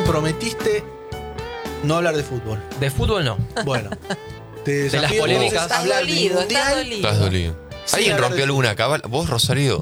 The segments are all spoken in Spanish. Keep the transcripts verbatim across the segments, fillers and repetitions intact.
prometiste no hablar de fútbol. De fútbol no. Bueno, te De las desafío polémicas. entonces a Estás hablar del dolido, estás mundial. dolido. Estás dolido. Sí, ¿Alguien hablar rompió de- alguna cabal? ¿Vos, Rosario?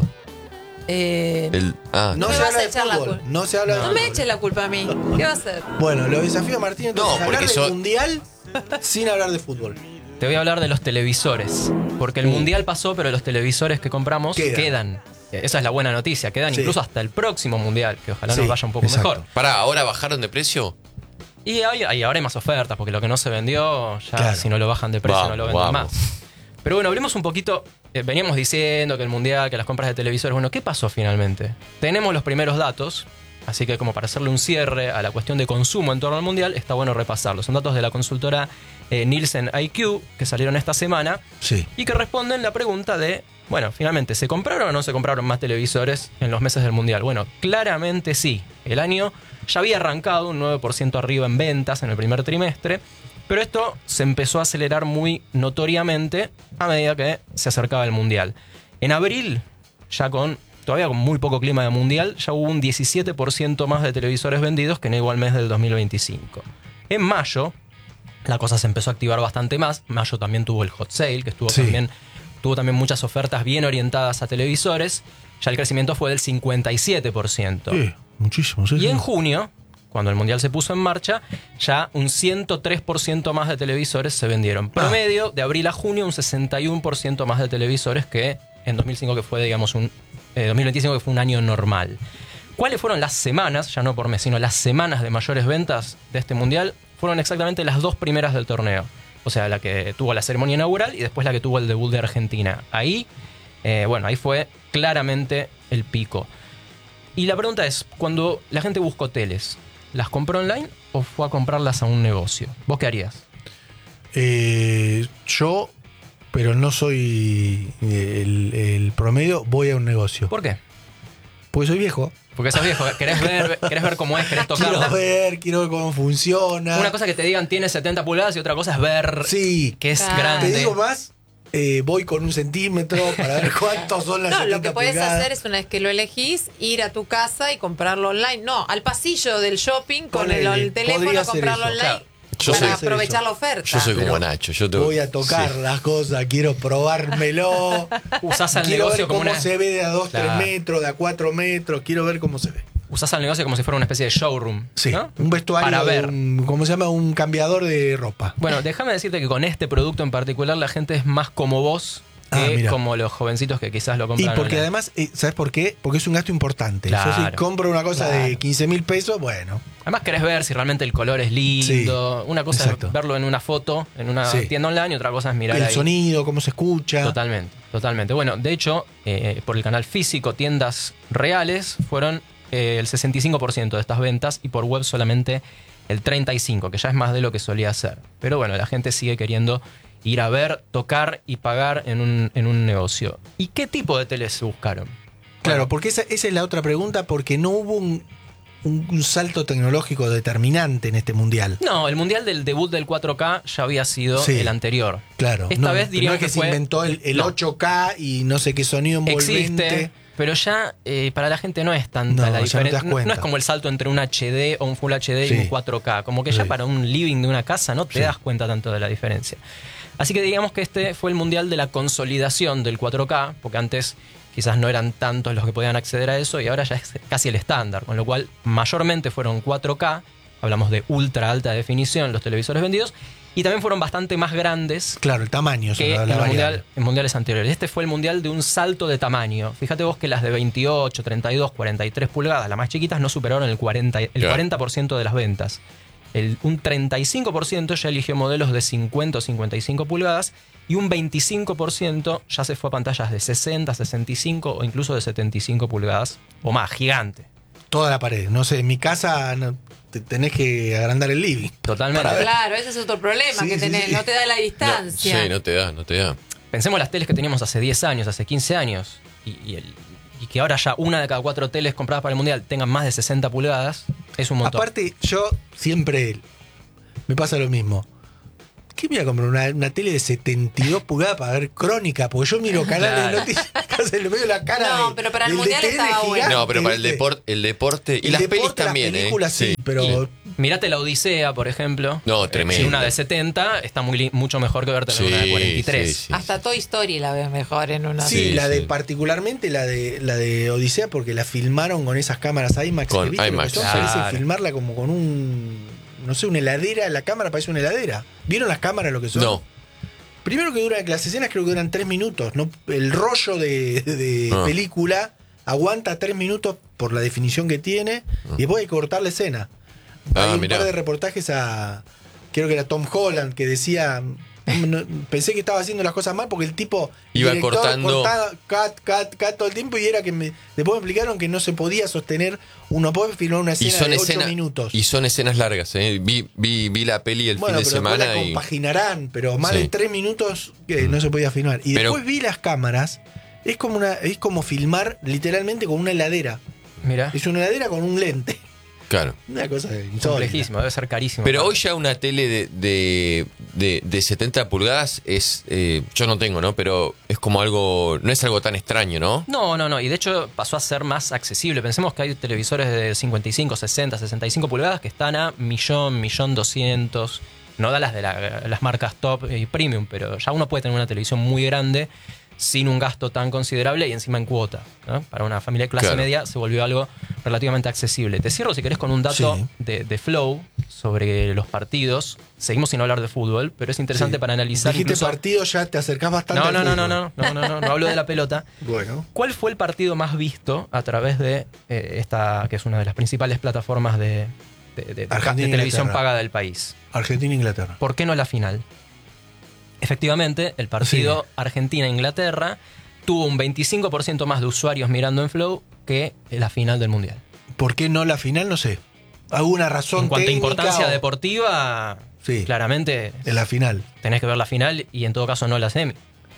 Eh, El, ah, No me se vas habla a de echar la fútbol. culpa. No se habla de no fútbol. me eches la culpa a mí. ¿Qué va a hacer? Bueno, lo desafío a Martín entonces No, a hablar porque del so- mundial sin hablar de fútbol. Te voy a hablar de los televisores. Porque el Uh. mundial pasó, pero los televisores que compramos Quedan. quedan. Esa es la buena noticia. Quedan Sí. incluso hasta el próximo mundial, que ojalá Sí, nos vaya un poco exacto. mejor. pará, ¿ahora bajaron de precio? Y, hay- hay- ahora hay más ofertas, porque lo que no se vendió, ya Claro. si no lo bajan de precio, Vamos, no lo venden vamos. más. Pero bueno, hablemos un poquito. eh, veníamos diciendo que el mundial, que las compras de televisores. Bueno, ¿qué pasó finalmente? Tenemos los primeros datos, así que como para hacerle un cierre a la cuestión de consumo en torno al mundial, está bueno repasarlos. Son datos de la consultora eh, Nielsen I Q que salieron esta semana Sí. y que responden la pregunta de, bueno, finalmente, ¿se compraron o no se compraron más televisores en los meses del mundial? Bueno, claramente sí. El año ya había arrancado un nueve por ciento arriba en ventas en el primer trimestre, pero esto se empezó a acelerar muy notoriamente a medida que se acercaba el mundial. En abril, ya con todavía con muy poco clima de mundial, ya hubo un diecisiete por ciento más de televisores vendidos que en el igual mes del dos mil veinticinco. En mayo, la cosa se empezó a activar bastante más. Mayo también tuvo el hot sale, que estuvo Sí. también, tuvo también muchas ofertas bien orientadas a televisores. Ya el crecimiento fue del cincuenta y siete por ciento. Sí, muchísimo. Sí, Y sí. en junio, cuando el mundial se puso en marcha, ya un ciento tres por ciento más de televisores se vendieron. Promedio, de abril a junio, un sesenta y uno por ciento más de televisores que en dos mil cinco, que fue, digamos, un eh, dos mil veinticinco, que fue un año normal. ¿Cuáles fueron las semanas, ya no por mes, sino las semanas de mayores ventas de este mundial? Fueron exactamente las dos primeras del torneo. O sea, la que tuvo la ceremonia inaugural y después la que tuvo el debut de Argentina. Ahí, eh, bueno, ahí fue claramente el pico. Y la pregunta es, cuando la gente buscó teles, ¿las compró online o fue a comprarlas a un negocio? ¿Vos qué harías? Eh, yo, pero no soy el, el promedio, voy a un negocio. ¿Por qué? Porque soy viejo. Porque sos viejo, querés ver, querés ver cómo es, querés Quiero tocarla. ver, quiero ver cómo funciona. Una cosa que te digan tiene setenta pulgadas y otra cosa es ver Sí. que es Claro. grande. Te digo más, eh, voy con un centímetro para ver cuántos son las No, setenta lo que puedes pulgadas. hacer es una vez que lo elegís, ir a tu casa y comprarlo online. No, al pasillo del shopping con el, Ponele, el teléfono, podría hacer comprarlo eso. online Claro. Yo para soy- aprovechar eso. la oferta. Yo soy como Pero Nacho. Yo te, Voy a tocar sí. las cosas, quiero probármelo. Usás al quiero negocio ver como cómo una... se ve de a dos, Claro. tres metros, de a cuatro metros. Quiero ver cómo se ve. Usás al negocio como si fuera una especie de showroom. Sí, ¿no? un vestuario, Para de ver. un- ¿cómo se llama? Un cambiador de ropa. Bueno, déjame decirte que con este producto en particular la gente es más como vos que Ah, mira. como los jovencitos que quizás lo Y compran porque online. además, eh, ¿sabes por qué? Porque es un gasto importante. Yo Claro. si compro una cosa de Claro. quince mil pesos, bueno. Además querés ver si realmente el color es lindo. Sí, una cosa exacto. es verlo en una foto, en una Sí. tienda online, y otra cosa es mirar el ahí. sonido, cómo se escucha. Totalmente, totalmente. Bueno, de hecho, eh, por el canal físico, tiendas reales, fueron eh, el sesenta y cinco por ciento de estas ventas y por web solamente el treinta y cinco por ciento, que ya es más de lo que solía ser. Pero bueno, la gente sigue queriendo ir a ver, tocar y pagar en un, en un negocio. ¿Y qué tipo de teles se buscaron? Claro, Bueno, porque esa, esa es la otra pregunta, porque no hubo un, un- un salto tecnológico determinante en este mundial. no, el mundial del debut del cuatro K ya había sido Sí. el anterior. Claro. Esta no, vez diríamos no es que, que se fue- inventó el, el No. ocho K y no sé qué sonido envolvente. Existe, pero ya eh, para la gente no es tanta No, la ya no te diferencia. das No, no cuenta. es como el salto entre un H D o un Full H D Sí. y un cuatro K. Como que ya Sí. para un living de una casa no te Sí. das cuenta tanto de la diferencia. Así que digamos que este fue el mundial de la consolidación del cuatro K, porque antes quizás no eran tantos los que podían acceder a eso y ahora ya es casi el estándar, con lo cual mayormente fueron cuatro K, hablamos de ultra alta definición los televisores vendidos, y también fueron bastante más grandes Claro, el tamaño. eso que es la en, los variable. mundial- en mundiales anteriores. Este fue el mundial de un salto de tamaño. Fíjate vos que las de veintiocho, treinta y dos, cuarenta y tres pulgadas, las más chiquitas, no superaron el cuarenta, el Claro. cuarenta por ciento de las ventas. El, un treinta y cinco por ciento ya eligió modelos de cincuenta o cincuenta y cinco pulgadas y un veinticinco por ciento ya se fue a pantallas de sesenta, sesenta y cinco o incluso de setenta y cinco pulgadas o más, gigante. Toda la pared. No sé, en mi casa no, te- tenés que agrandar el living. Totalmente. Claro, ese es otro problema Sí, que sí, tenés, sí. no te da la No, distancia. sí, no te da, no te da. Pensemos las teles que teníamos hace diez años, hace quince años, y, y el- y que ahora ya una de cada cuatro teles compradas para el mundial tengan más de sesenta pulgadas, es un montón. Aparte, yo siempre me pasa lo mismo. ¿Qué me voy a comprar? Una, una tele de setenta y dos pulgadas para ver Crónica, porque yo miro canales Claro. de noticias. Se le veo la cara. No, de- pero para el del Mundial D T estaba gigante, bueno. No, pero para el, ¿viste? depor- el deporte y El las deporte, pelis también, las películas, ¿eh? sí, pero Mirate la Odisea, por ejemplo. No, Eh, tremendo. Si una de setenta está muy li- mucho mejor que verte Sí, una de cuarenta y tres. sí, sí. Hasta Toy Story la ves mejor en una. sí, Sí, la de sí. particularmente la de la de Odisea porque la filmaron con esas cámaras IMAX. Con que ¿viste lo que IMAX, son? claro. Parece filmarla como con un no sé, una heladera, la cámara parece una heladera. ¿Vieron las cámaras lo que son? No. Primero que duran, las escenas creo que duran tres minutos. ¿No? El rollo de, de Ah. película aguanta tres minutos por la definición que tiene y después hay que cortar la escena. Ah, hay un mirá. par de reportajes a. Creo que era Tom Holland que decía. no, pensé que estaba haciendo las cosas mal porque el tipo. el Iba director cortando. cortaba cut, cut, cut todo el tiempo y era que me, después me explicaron que no se podía sostener. Uno puede filmar una Y escena son, de ocho escenas, minutos. y son escenas largas, ¿eh? Vi, vi, vi la peli el Bueno, fin de pero después semana la y. compaginarán, pero más Sí. de tres minutos que no se podía filmar. Y Pero- después vi las cámaras, es como una, es como filmar literalmente con una heladera. Mira, Es una heladera con un lente. Claro. Una cosa insólita. complejísimo, debe ser carísimo. Pero aparte. hoy ya una tele de, de, de, de setenta pulgadas es. Eh, yo no tengo, ¿no? Pero es como algo. No es algo tan extraño, ¿no? No, no, no. Y de hecho pasó a ser más accesible. Pensemos que hay televisores de cincuenta y cinco, sesenta, sesenta y cinco pulgadas que están a millón, millón doscientos. No da las de la- las marcas top y premium, pero ya uno puede tener una televisión muy grande sin un gasto tan considerable y encima en cuota, ¿no? Para una familia de clase Claro. media se volvió algo relativamente accesible. Te cierro si querés con un dato Sí. de, de Flow sobre los partidos. Seguimos sin hablar de fútbol, pero es interesante Sí. para analizar. Dijiste incluso- partido, ya te acercás bastante. No, al no, no, no, fútbol. no, no, no, no, no, no hablo de la pelota. Bueno, ¿Cuál fue el partido más visto a través de eh, esta, que es una de las principales plataformas de, de- de- de- Argentina, de televisión Inglaterra. paga del país? Argentina-Inglaterra. ¿Por qué no la final? Efectivamente, el partido Argentina-Inglaterra tuvo un veinticinco por ciento más de usuarios mirando en Flow que la final del Mundial. ¿Por qué no la final? No sé. ¿Alguna razón En cuanto a técnica importancia o- deportiva, Sí. claramente de la final? tenés que ver la final y en todo caso no la semi.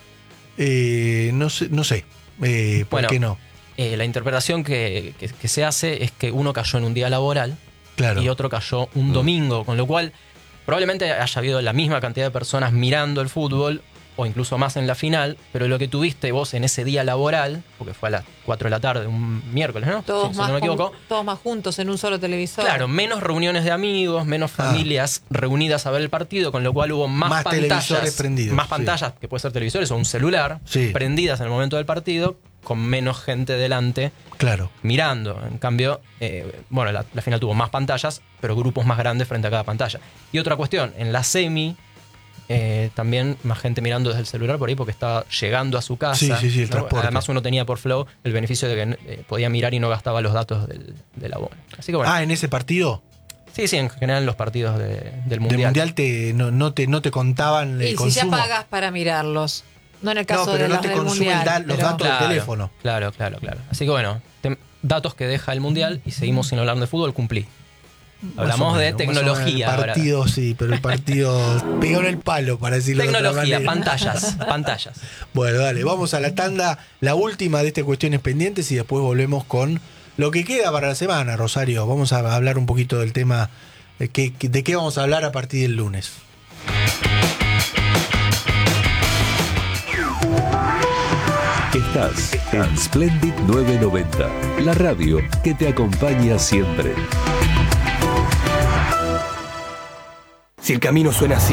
Eh, no sé, no sé. Eh, ¿Por Bueno, qué no? Eh, la interpretación que, que- que se hace es que uno cayó en un día laboral Claro. y otro cayó un domingo, con lo cual probablemente haya habido la misma cantidad de personas mirando el fútbol o incluso más en la final, pero lo que tuviste vos en ese día laboral, porque fue a las cuatro de la tarde, un miércoles, ¿no? Todos, Sí, si más no me equivoco. jun- todos más juntos en un solo televisor. Claro, menos reuniones de amigos, menos Ah. familias reunidas a ver el partido, con lo cual hubo más, Más pantallas, televisores prendidos, más sí. pantallas, que puede ser televisores o un celular, Sí. prendidas en el momento del partido, con menos gente delante Claro. mirando. En cambio, eh, bueno, la, la final tuvo más pantallas, pero grupos más grandes frente a cada pantalla. Y otra cuestión, en la semi, eh, también más gente mirando desde el celular por ahí porque estaba llegando a su casa. Sí, sí, sí, el ¿no? transporte. Además, uno tenía por Flow el beneficio de que eh, podía mirar y no gastaba los datos del, del abono. Así que bueno, Ah, en ese partido sí, sí, en general en los partidos de- del del Mundial. mundial te, no, no te, no te contaban el Y si consumo. ya pagas para mirarlos. No en el caso No, pero de no los te del consumen mundial, da- los pero- datos del teléfono. Claro, claro, claro. Así que bueno, tem- datos que deja el Mundial y seguimos sin hablar de fútbol, cumplí. Más o Hablamos de menos, más o menos. tecnología. El ahora. partido, sí, pero el partido pegó en el palo, para decirlo de otra Tecnología, manera. pantallas, pantallas. Bueno, dale, vamos a la tanda, la última de estas cuestiones pendientes y después volvemos con lo que queda para la semana, Rosario. Vamos a hablar un poquito del tema, de qué, de qué vamos a hablar a partir del lunes. Estás en Splendid novecientos noventa, la radio que te acompaña siempre. Si el camino suena así,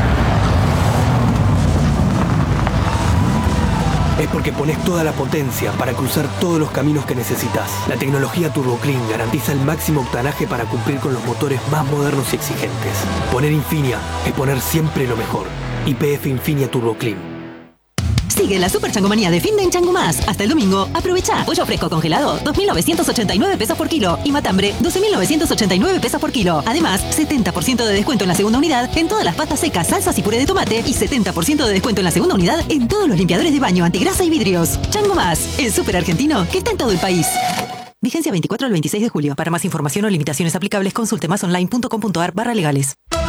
es porque pones toda la potencia para cruzar todos los caminos que necesitas. La tecnología Turbo Clean garantiza el máximo octanaje para cumplir con los motores más modernos y exigentes. Poner Infinia es poner siempre lo mejor. Y P F Infinia Turbo Clean. Sigue la super changomanía de fin de en Chango Más. Hasta el domingo, aprovecha. Pollo fresco congelado, dos mil novecientos ochenta y nueve pesos por kilo. Y matambre, doce mil novecientos ochenta y nueve pesos por kilo. Además, setenta por ciento de descuento en la segunda unidad en todas las pastas secas, salsas y puré de tomate. Y setenta por ciento de descuento en la segunda unidad en todos los limpiadores de baño, antigrasa y vidrios. Chango Más, el súper argentino que está en todo el país. Vigencia veinticuatro al veintiséis de julio. Para más información o limitaciones aplicables, consulte más online punto com punto ar barra legales.